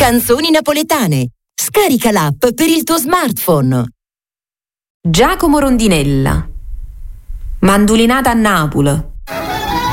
Canzoni napoletane. Scarica l'app per il tuo smartphone. Giacomo Rondinella. Mandulinata a Napoli.